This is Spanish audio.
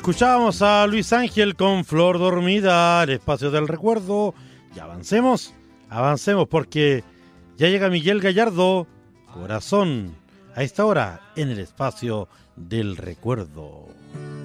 Escuchábamos a Luis Ángel con Flor Dormida, el espacio del recuerdo. Y avancemos porque ya llega Miguel Gallardo, Corazón, a esta hora en el espacio del recuerdo.